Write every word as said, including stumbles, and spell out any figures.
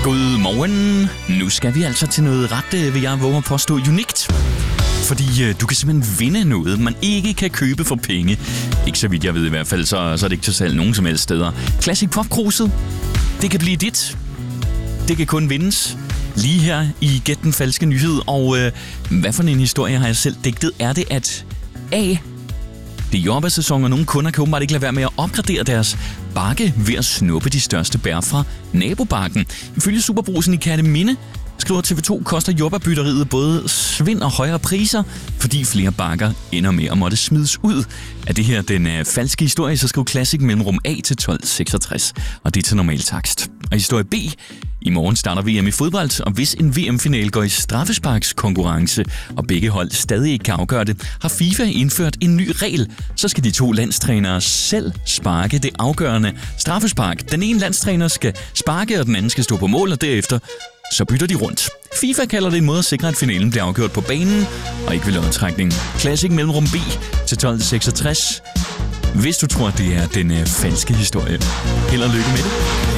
Godmorgen. Nu skal vi altså til noget ret, vil jeg våge at påstå, unikt. Fordi øh, du kan simpelthen vinde noget, man ikke kan købe for penge. Ikke så vidt jeg ved i hvert fald, så, så er det ikke til salg nogen som helst steder. Classic Pop-kruset, det kan blive dit. Det kan kun vindes lige her i Gæt den falske nyhed. Og øh, hvad for en historie har jeg selv digtet? Er det, at A, det er jordbærsæson, og nogle kunder kan åbenbart ikke lade være med at opgradere deres bakke ved at snuppe de største bær fra nabobakken. Ifølge Superbrugsen i Kerteminde skriver T V to, koster jordbærbytteriet både svind og højere priser, fordi flere bakker ender med at måtte smides ud. Er det her den øh, falske historie, så skriv Classic mellemrum A til tolv seksogtres, og det er til normal takst. Og historie B. I morgen starter V M i fodbold, og hvis en V M-finale går i straffesparkskonkurrence, og begge hold stadig ikke kan afgøre det, har FIFA indført en ny regel. Så skal de to landstrænere selv sparke det afgørende straffespark. Den ene landstræner skal sparke, og den anden skal stå på mål, og derefter så bytter de rundt. FIFA kalder det en måde at sikre, at finalen bliver afgjort på banen, og ikke ved lodtrækning. Classic mellemrum B til tolv seksogtres. Hvis du tror, det er den øh, falske historie. Held og lykke med det.